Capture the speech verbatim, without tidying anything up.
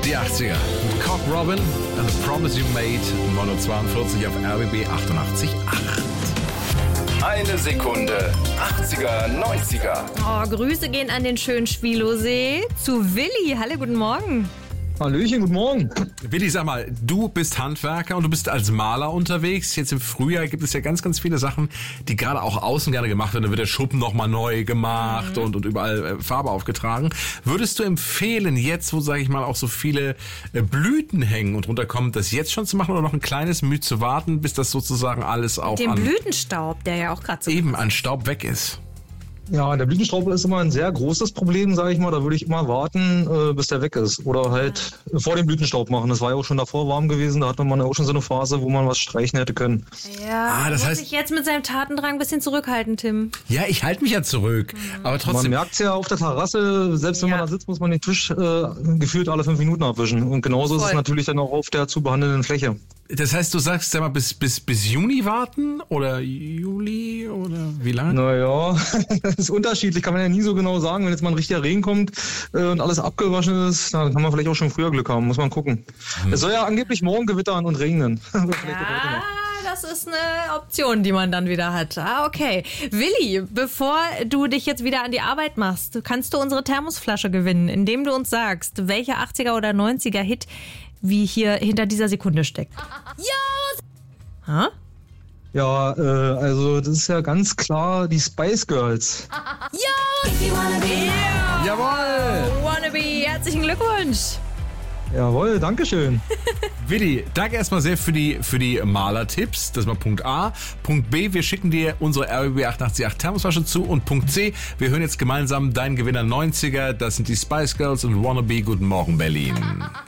Die achtziger. Cock Robin and the Promise You Made. neun Uhr zweiundvierzig auf R B B achtundachtzig Komma acht. Eine Sekunde. achtziger, neunziger. Oh, Grüße gehen an den schönen Schwilosee zu Willi. Hallo, guten Morgen. Hallöchen, guten Morgen. Willi, sag mal, du bist Handwerker und du bist als Maler unterwegs. Jetzt im Frühjahr gibt es ja ganz, ganz viele Sachen, die gerade auch außen gerne gemacht werden. Da wird der Schuppen nochmal neu gemacht mhm. und, und überall Farbe aufgetragen. Würdest du empfehlen, jetzt, wo, sage ich mal, auch so viele Blüten hängen und runterkommen, das jetzt schon zu machen oder noch ein kleines Mühe zu warten, bis das sozusagen alles auch Den an... Blütenstaub, der ja auch gerade so... Eben an Staub weg ist. Ja, der Blütenstaub ist immer ein sehr großes Problem, sage ich mal. Da würde ich immer warten, äh, bis der weg ist. Oder halt ja. vor dem Blütenstaub machen. Das war ja auch schon davor warm gewesen. Da hatte man ja auch schon so eine Phase, wo man was streichen hätte können. Ja, ah, das muss heißt, sich jetzt mit seinem Tatendrang ein bisschen zurückhalten, Tim. Ja, ich halte mich ja zurück. Mhm. Aber trotzdem. Man merkt es ja auf der Terrasse. Selbst wenn ja. man da sitzt, muss man den Tisch äh, gefühlt alle fünf Minuten abwischen. Und genauso Voll. ist es natürlich dann auch auf der zu behandelnden Fläche. Das heißt, du sagst, sag mal, bis, bis, bis Juni warten? Oder Juli? Oder wie lange? Naja, das ist unterschiedlich. Kann man ja nie so genau sagen. Wenn jetzt mal ein richtiger Regen kommt äh, und alles abgewaschen ist, dann kann man vielleicht auch schon früher Glück haben. Muss man gucken. Hm. Es soll ja angeblich morgen gewittern und regnen. Ja, das ist eine Option, die man dann wieder hat. Ah, okay. Willi, bevor du dich jetzt wieder an die Arbeit machst, kannst du unsere Thermosflasche gewinnen, indem du uns sagst, welcher achtziger oder neunziger Hit wie hier hinter dieser Sekunde steckt. Ja! Ha? Ja, äh, also das ist ja ganz klar die Spice Girls. Ja! Yeah. Jawohl! Wannabe, herzlichen Glückwunsch! Jawohl, dankeschön. Willi, danke erstmal sehr für die, für die Malertipps. Das war Punkt A. Punkt B, wir schicken dir unsere R B B achtundachtzig Komma acht Thermosflasche zu. Und Punkt C, wir hören jetzt gemeinsam deinen Gewinner neunziger. Das sind die Spice Girls und Wannabe. Guten Morgen, Berlin.